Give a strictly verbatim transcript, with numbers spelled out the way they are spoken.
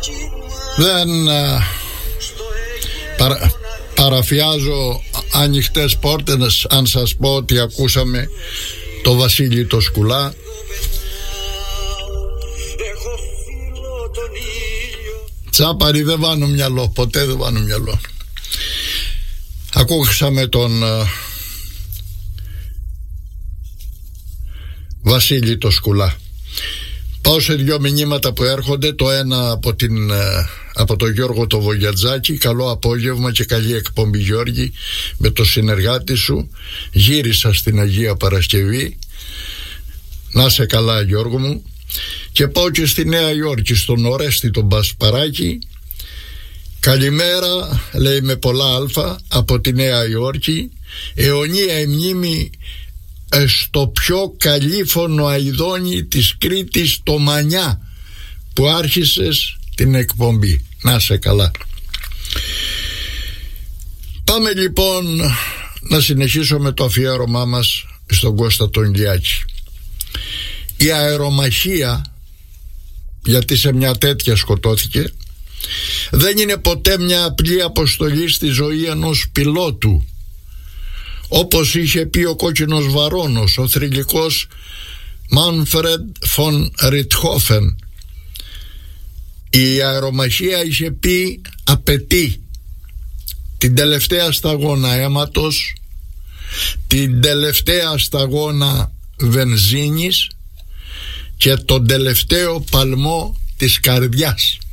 Δεν α, παρα, παραφιάζω ανοιχτές πόρτες αν σας πω ότι ακούσαμε το Βασίλη το Σκουλά. Τσάπαρη δεν βάνω μυαλό, ποτέ δεν βάνω μυαλό. Ακούσαμε τον α, Βασίλη το Σκουλά. Πάω σε δυο μηνύματα που έρχονται. Το ένα από, την, από τον Γιώργο το Βογιατζάκη. Καλό απόγευμα και καλή εκπομπή, Γιώργη, με το συνεργάτη σου. Γύρισα στην Αγία Παρασκευή. Να είσαι καλά, Γιώργο μου. Και πάω και στη Νέα Υόρκη, στον Ορέστη τον Πασπαράκη. Καλημέρα, λέει με πολλά αλφα, από τη Νέα Υόρκη. Αιωνία η μνήμη στο πιο καλήφωνο αηδόνι της Κρήτης, το Μανιά, που άρχισες την εκπομπή. Να σε καλά. Πάμε λοιπόν να συνεχίσουμε το αφιέρωμά μας στον Κώστα τον Ηλιάκη. Η αερομαχία, γιατί σε μια τέτοια σκοτώθηκε, δεν είναι ποτέ μια απλή αποστολή στη ζωή ενός πιλότου, όπως είχε πει ο κόκκινος βαρώνος, ο θρυλικός Μάνφρεντ φον Ριτχόφεν. Η αερομαχία, είχε πει, απαιτεί την τελευταία σταγόνα αίματος, την τελευταία σταγόνα βενζίνης και τον τελευταίο παλμό της καρδιάς.